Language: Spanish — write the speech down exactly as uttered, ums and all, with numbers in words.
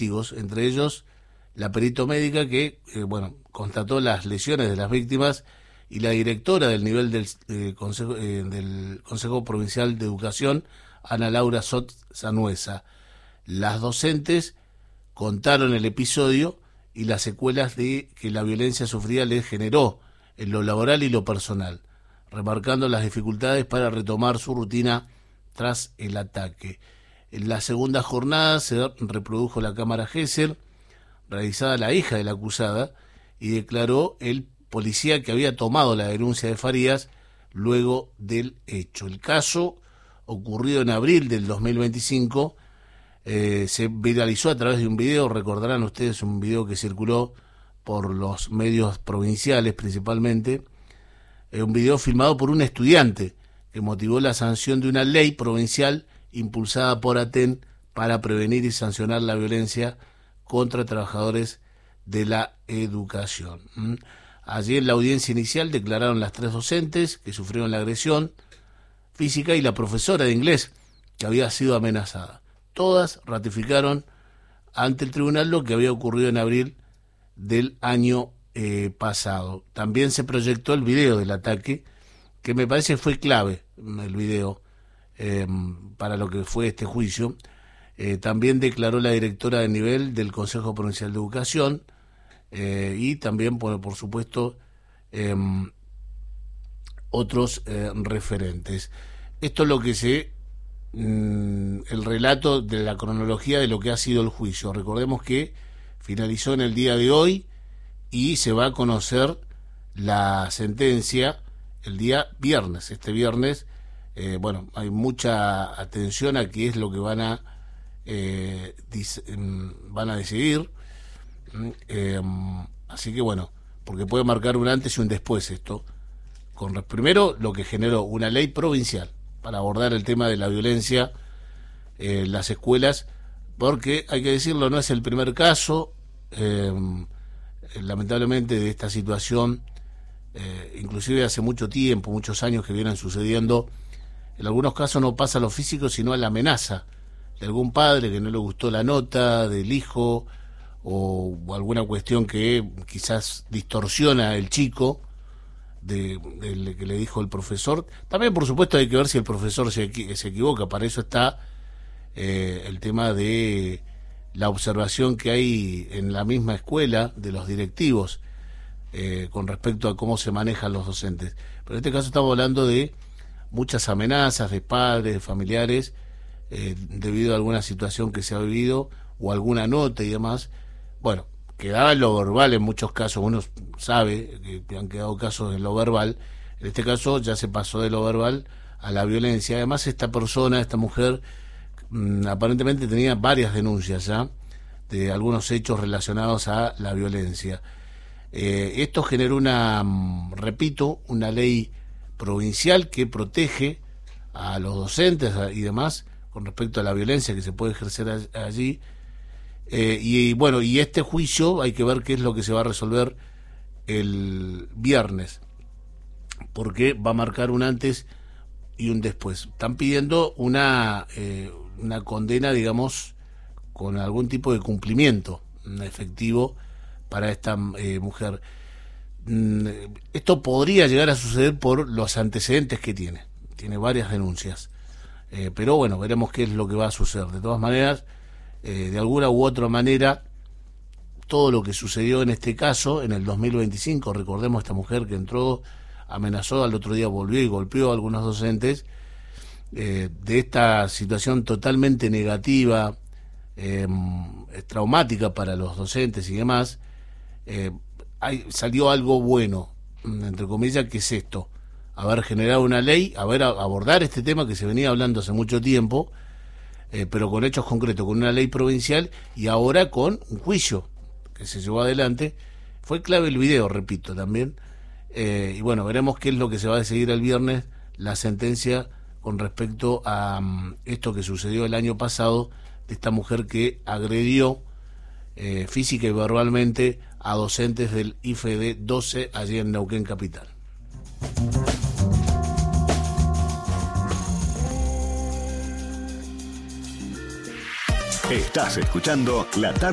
testigos, entre ellos la perito médica que, eh, bueno, constató las lesiones de las víctimas, y la directora del nivel del, eh, Consejo, eh, del Consejo Provincial de Educación, Ana Laura Sot Sanuesa. Las docentes contaron el episodio y las secuelas de que la violencia sufrida les generó en lo laboral y lo personal, remarcando las dificultades para retomar su rutina tras el ataque. En la segunda jornada se reprodujo la cámara Gesell, realizada la hija de la acusada, y declaró el policía que había tomado la denuncia de Farías luego del hecho. El caso, ocurrido en abril del dos mil veinticinco, eh, se viralizó a través de un video. Recordarán ustedes un video que circuló por los medios provinciales principalmente, eh, un video filmado por un estudiante que motivó la sanción de una ley provincial impulsada por Aten para prevenir y sancionar la violencia contra trabajadores de la educación. ¿Mm? Allí en la audiencia inicial declararon las tres docentes que sufrieron la agresión física y la profesora de inglés que había sido amenazada. Todas ratificaron ante el tribunal lo que había ocurrido en abril del año eh, pasado. También se proyectó el video del ataque, que me parece fue clave, el video, eh, para lo que fue este juicio. Eh, también declaró la directora de nivel del Consejo Provincial de Educación, eh, y también, por, por supuesto, eh, otros eh, referentes. Esto es lo que se... Mm, el relato de la cronología de lo que ha sido el juicio. Recordemos que finalizó en el día de hoy y se va a conocer la sentencia el día viernes. Este viernes, eh, bueno, hay mucha atención a qué es lo que van a eh, dis, van a decidir. Eh, así que bueno, porque puede marcar un antes y un después esto. Con, primero, lo que generó una ley provincial para abordar el tema de la violencia en las escuelas, porque hay que decirlo, no es el primer caso, eh, lamentablemente, de esta situación, eh, inclusive hace mucho tiempo, muchos años que vienen sucediendo. En algunos casos no pasa a lo físico, sino a la amenaza de algún padre que no le gustó la nota del hijo, o, o alguna cuestión que quizás distorsiona el chico de, de, de que le dijo el profesor. También, por supuesto, hay que ver si el profesor se, se equivoca. Para eso está eh, el tema de la observación que hay en la misma escuela de los directivos eh, con respecto a cómo se manejan los docentes. Pero en este caso estamos hablando de muchas amenazas de padres, de familiares, eh, debido a alguna situación que se ha vivido o alguna nota y demás. Bueno, quedaba en lo verbal en muchos casos. Uno sabe que han quedado casos en lo verbal. En este caso ya se pasó de lo verbal a la violencia. Además, esta persona, esta mujer, mmm, aparentemente tenía varias denuncias ya de algunos hechos relacionados a la violencia. Eh, esto generó una, mmm, repito, una ley provincial que protege a los docentes y demás con respecto a la violencia que se puede ejercer allí. Eh, y bueno, y este juicio hay que ver qué es lo que se va a resolver el viernes, porque va a marcar un antes y un después. Están pidiendo una, eh, una condena, digamos, con algún tipo de cumplimiento efectivo para esta eh, mujer. Esto podría llegar a suceder por los antecedentes que tiene. Tiene varias denuncias. Eh, pero bueno, veremos qué es lo que va a suceder. De todas maneras, eh, de alguna u otra manera, todo lo que sucedió en este caso, en el dos mil veinticinco, recordemos esta mujer que entró, amenazó, al otro día volvió y golpeó a algunos docentes, eh, de esta situación totalmente negativa, eh, traumática para los docentes y demás, eh, hay, salió algo bueno, entre comillas, que es esto: haber generado una ley, haber abordar este tema que se venía hablando hace mucho tiempo, eh, pero con hechos concretos, con una ley provincial y ahora con un juicio que se llevó adelante. Fue clave el video, repito, también, eh, y bueno, veremos qué es lo que se va a decidir el viernes, la sentencia con respecto a um, esto que sucedió el año pasado, de esta mujer que agredió eh, física y verbalmente a docentes del I F E D doce allí en Neuquén Capital. Estás escuchando La Tarde